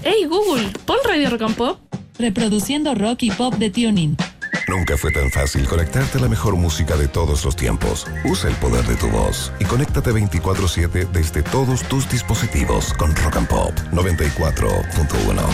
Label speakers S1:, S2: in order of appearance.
S1: Hey Google, pon Radio Rock and Pop.
S2: Reproduciendo rock y pop de Tuning.
S3: Nunca fue tan fácil conectarte a la mejor música de todos los tiempos. Usa el poder de tu voz y conéctate 24/7 desde todos tus dispositivos con Rock and Pop 94.1.